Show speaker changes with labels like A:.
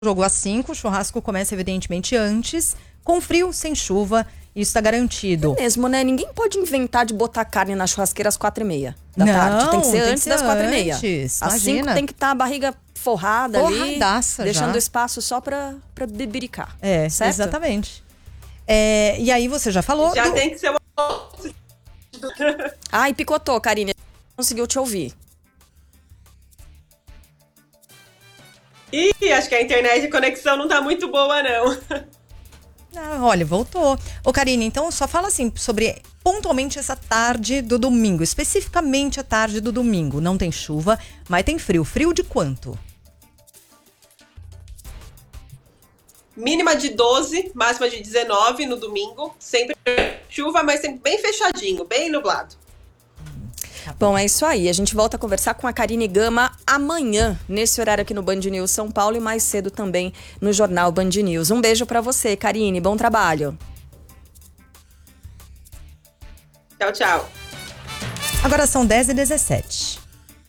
A: jogo às 5, o churrasco começa evidentemente antes, com frio, sem chuva, isso tá garantido.
B: É mesmo, né? Ninguém pode inventar de botar carne na churrasqueira às 4h30 da tarde. Tem que ser antes das 4h30. Às 5 tem que estar a barriga forrada ali, deixando espaço só pra bebericar. Certo?
A: Exatamente. E aí você já falou...
C: Já tem que ser uma...
B: Ai, picotou, Karine. Conseguiu te ouvir.
C: Ih, acho que a internet de conexão não tá muito boa, não.
A: Olha, voltou. Ô, Karine, então só fala assim sobre pontualmente essa tarde do domingo, especificamente a tarde do domingo. Não tem chuva, mas tem frio. Frio de quanto?
C: Mínima de 12, máxima de 19 no domingo. Sempre chuva, mas sempre bem fechadinho, bem nublado.
B: Bom, é isso aí. A gente volta a conversar com a Karine Gama amanhã, nesse horário aqui no Band News São Paulo e mais cedo também no Jornal Band News. Um beijo pra você, Karine. Bom trabalho.
C: Tchau, tchau.
A: Agora são 10h17.